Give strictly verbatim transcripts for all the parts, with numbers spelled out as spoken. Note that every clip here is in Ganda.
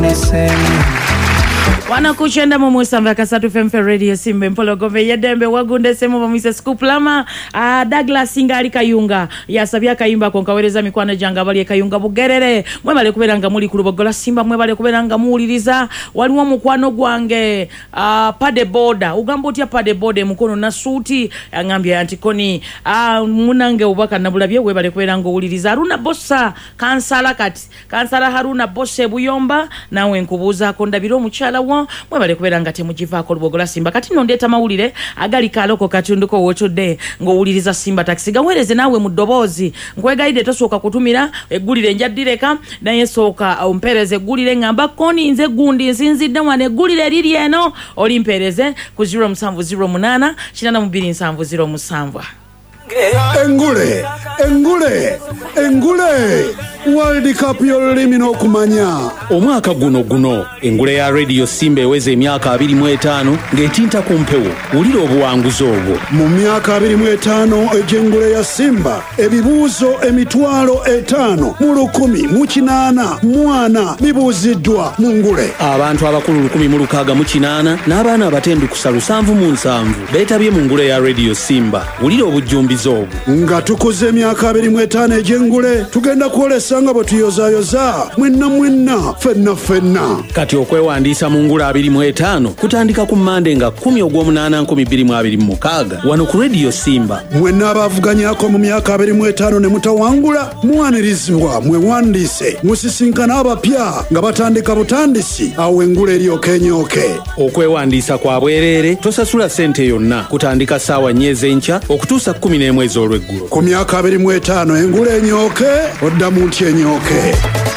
wandise wana kuchenda mu musamba kasatu femfe radio simbe mpologove yedembe wagunde semo bamise skuplama uh, Douglas Ngali Kayunga yasabya kayimba konkawereza mikwana janga bali Kayunga bugerere mwebale kuberanga muri kurubogola simba mwebale kuberanga muuliriza waliwo mukwano gwange uh, pade boda ugambo tya pade boda mukono na suti angambye antikoni uh, munange ubaka nabulabye webale kuberanga uuliriza Haruna Bossa kansala kati kansala Haruna Bosse buyomba nawe nkubuza kondabiro muchala wa mwebale kuberanga temujivako lubogola simba kati nondeta mawulire agali kaloko katunduko wotode ngowuliriza simba taxi gawereze nawe mu dobozi nkwegaide tosoka kutumira egulire njaddireka naye soka umpereze gulire ngamba koni nze gundi nsinzidde wane gulire liri eno olimpereze ku zero seven zero eight kinana mubiri seven zero seven Engule, engule, engule. World Cup yolimino kumanya. Omwaka guno guno engule ya Radio Simba eweze emyaka abiri mu etaano ng'etinta ku mpewo wulira obuwanguzi obwo. Mu myaka abiri mu etaano ejengule ya Simba ebibuuzo emitwalo etaano mu lukumi mu kinaana mwana bibuuziddwa mu ngule. Abantu abakulu lukumi mu lukaaga mu kinaana n'abaana abatendukusa lusanvu mu nsanvu beetabye mu ngule ya Radio Simba. Wulira obujjumbizi obwo. Nga tukoze emyaka abiri mu etaano ejengule tugenda kwolesa nga bwetuyozayoza mwenna mwenna fenna fenna. Kati okwewandiisa mu ngula abiri mu etaano kutandika ku Mande nga kumi ogw'omunaana nkumi bbiri mu abiri mu mukaaga wano ku Radio Simba. Mwenna abavuganyako mu myaka abiri mu etaano ne mutawangula muwanirizibwa mwewandiise musisinkana abapya nga batandika butandisi awo engula eryoka enyooke. Okwewandiisa kwa bwereere tosasula ssente yonna kutandika ssaawa nnya ez'enkya okutuusa kumi n'emu ez'olweggulo. Ku myaka abiri mu etaano engula enyooke oddamu ntya enyoke.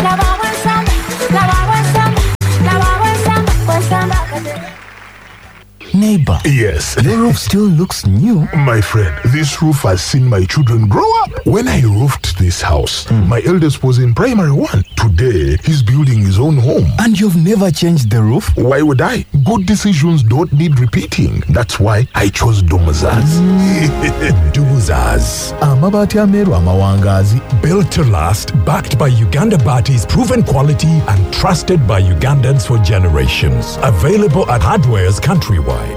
Neighbor. Yes. The roof still looks new. My friend, this roof has seen my children grow up. When I roofed this house, mm. my eldest was in primary one. Today, he's building his own home. And you've never changed the roof? Why would I? Good decisions don't need repeating. That's why I chose Dumuzaz. Dumuzaz. Amabati ameru amawangazi. Built to last, backed by Uganda Bati's proven quality and trusted by Ugandans for generations. Available at hardwares countrywide.